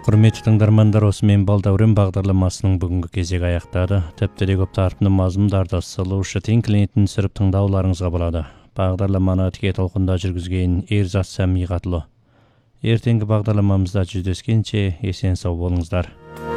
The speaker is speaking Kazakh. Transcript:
Құрметті тыңдармандар, осымен Балдәурен бағдарламасының бүгінгі кезегі аяқтады. Тіпті де көп тарпны мазмұндарды сылушы теңкіленетін сүріп тыңдауларыңызға болады. Бағдарламаны тіке толқында жүргізген Ерзат Сәмиғатлы. Ертеңгі бағдарламамызда жүздескенше есен сау болыңыздар.